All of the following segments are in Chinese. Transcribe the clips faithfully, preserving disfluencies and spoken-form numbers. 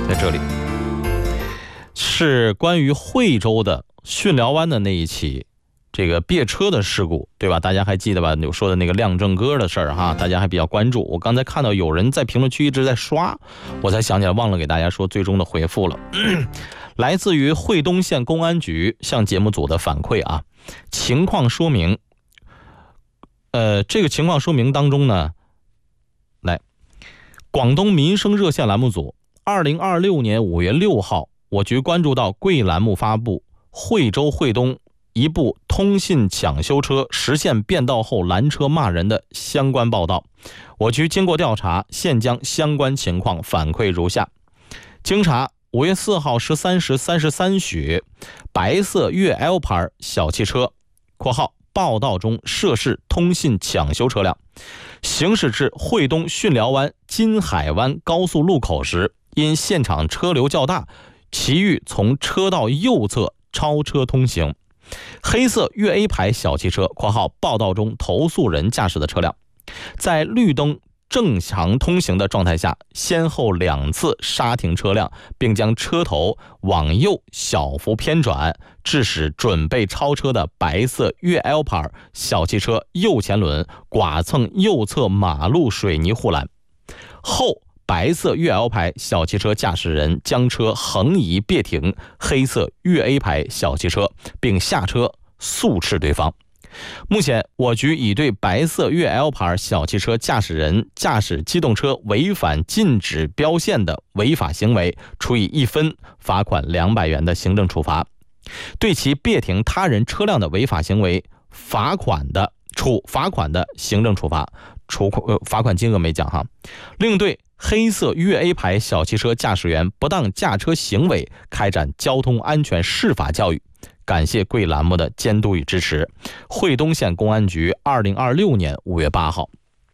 在这里是关于惠州的巽寮湾的那一起这个别车的事故，对吧？大家还记得吧？有说的那个亮正歌的事儿哈，大家还比较关注。我刚才看到有人在评论区一直在刷，我才想起来忘了给大家说最终的回复了。来自于惠东县公安局向节目组的反馈啊，情况说明，呃，这个情况说明当中呢，来，广东民生热线栏目组，二零二六年五月六号，我局关注到贵栏目发布惠州惠东一部通信抢修车实现变道后拦车骂人的相关报道。我局经过调查，现将相关情况反馈如下。经查，五月四号十三时三十三许，白色粤 L 牌小汽车（括号报道中涉事通信抢修车辆）行驶至惠东巽寮湾金海湾高速路口时，因现场车流较大，其欲从车道右侧超车通行。黑色粤 A 牌小汽车（括号报道中投诉人驾驶的车辆）在绿灯正常通行的状态下，先后两次刹停车辆，并将车头往右小幅偏转，致使准备超车的白色粤 L 牌小汽车右前轮剐蹭右侧马路水泥护栏后，白色粤 L 牌小汽车驾驶人将车横移别停黑色粤 A 牌小汽车，并下车速斥对方。目前我局已对白色粤 L 牌小汽车驾驶人驾驶机动车违反禁止标线的违法行为处以一分，罚款两百元的行政处罚，对其别停他人车辆的违法行为罚款的处罚款的行政处罚，处呃罚款金额没讲哈。另对黑色粤 A 牌小汽车驾驶员不当驾车行为开展交通安全释法教育。感谢贵栏目的监督与支持。惠东县公安局二零二六年五月八号。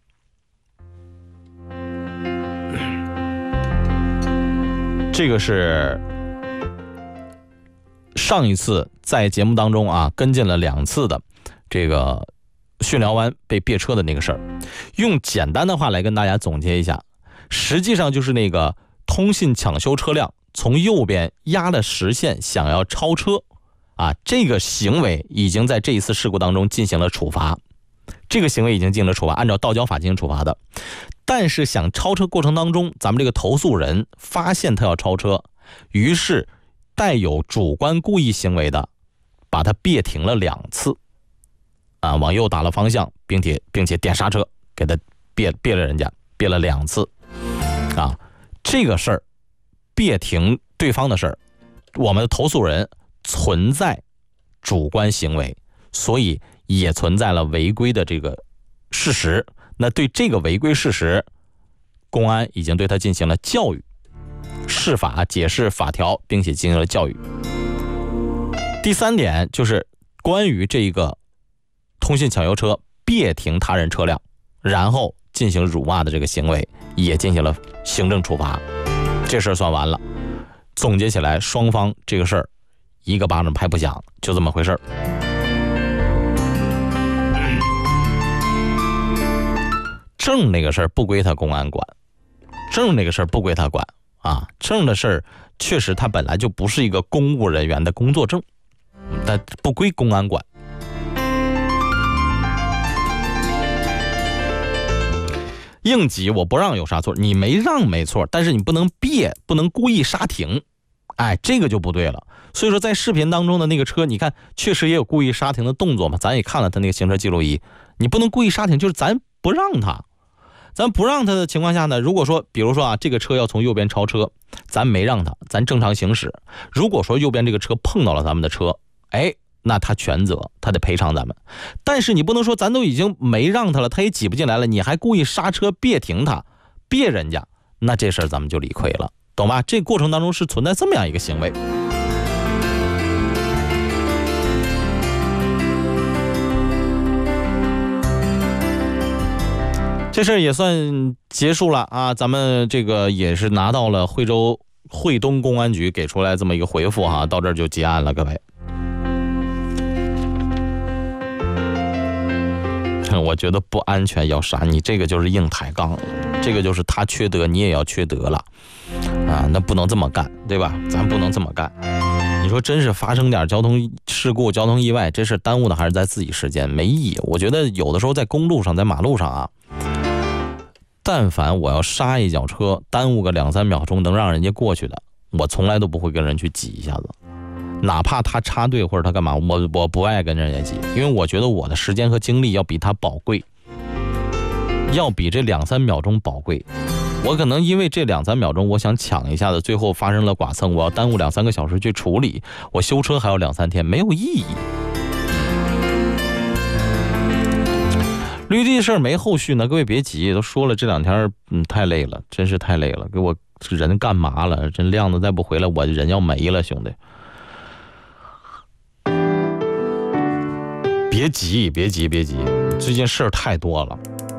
这个是上一次在节目当中啊跟进了两次的这个巽寮湾被别车的那个事儿，用简单的话来跟大家总结一下，实际上就是那个通信抢修车辆从右边压了实线想要超车啊，这个行为已经在这一次事故当中进行了处罚，这个行为已经进行了处罚，按照道交法进行处罚的。但是想超车过程当中，咱们这个投诉人发现他要超车，于是带有主观故意行为的，把他别停了两次，啊，往右打了方向，并且并且点刹车，给他别别了人家，别了两次，啊，这个事儿，别停对方的事儿，我们的投诉人存在主观行为，所以也存在了违规的这个事实。那对这个违规事实，公安已经对他进行了教育、释法、解释法条，并且进行了教育。第三点就是关于这个通信抢修车别停他人车辆，然后进行辱骂的这个行为，也进行了行政处罚。这事儿算完了。总结起来，双方这个事儿一个巴掌拍不响，就这么回事儿。证那个事儿不归他公安管，证那个事儿不归他管啊，证的事儿确实他本来就不是一个公务人员的工作证，但不归公安管。应急我不让有啥错，你没让没错，但是你不能别，不能故意刹停，哎，这个就不对了。所以说在视频当中的那个车，你看确实也有故意刹停的动作嘛，咱也看了他那个行车记录仪，你不能故意刹停，就是咱不让他，咱不让他的情况下呢，如果说比如说啊，这个车要从右边超车，咱没让他，咱正常行驶，如果说右边这个车碰到了咱们的车，哎，那他全责，他得赔偿咱们。但是你不能说咱都已经没让他了，他也挤不进来了，你还故意刹车别停他，别人家，那这事儿咱们就理亏了，懂吧？这过程当中是存在这么样一个行为。这事儿也算结束了啊，咱们这个也是拿到了惠州惠东公安局给出来这么一个回复哈，到这儿就结案了，各位。我觉得不安全要啥，你这个就是硬抬杠了，这个就是他缺德你也要缺德了。 啊，那不能这么干，对吧？咱不能这么干。你说真是发生点交通事故、交通意外，这事耽误的还是在自己时间，没意义。我觉得有的时候在公路上、在马路上啊，但凡我要刹一脚车，耽误个两三秒钟能让人家过去的，我从来都不会跟人去挤一下子，哪怕他插队或者他干嘛，我我不爱跟人家挤，因为我觉得我的时间和精力要比他宝贵，要比这两三秒钟宝贵。我可能因为这两三秒钟我想抢一下子，最后发生了剐蹭，我要耽误两三个小时去处理，我修车还要两三天，没有意义。绿地事儿没后续呢，各位别急，都说了这两天嗯太累了，真是太累了，给我人干嘛了？这亮子再不回来，我人要没了，兄弟。别急，别急，别急，最近事儿太多了。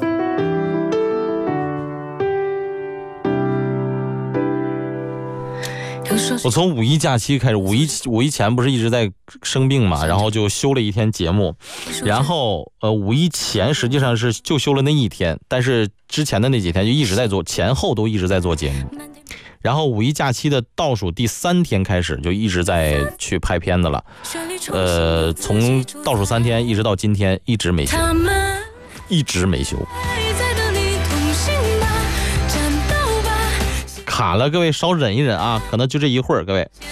我从五一假期开始，五一五一前不是一直在生病嘛，然后就休了一天节目，然后呃五一前实际上是就休了那一天，但是之前的那几天就一直在做，前后都一直在做节目，然后五一假期的倒数第三天开始就一直在去拍片子了，呃从倒数三天一直到今天一直没休，一直没休。卡了，各位稍忍一忍啊，可能就这一会儿，各位。